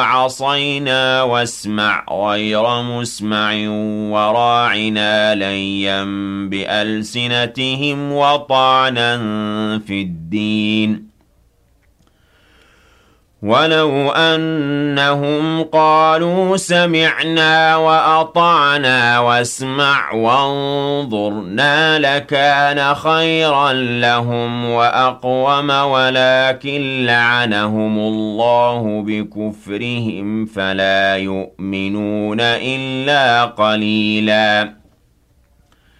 عصينا واسمع غير مسمع وراعنا ليا بألسنتهم وطعنا في الدين ولو أنهم قالوا سمعنا وأطعنا واسمع وانظرنا لكان خيرا لهم وأقوم ولكن لعنهم الله بكفرهم فلا يؤمنون إلا قليلا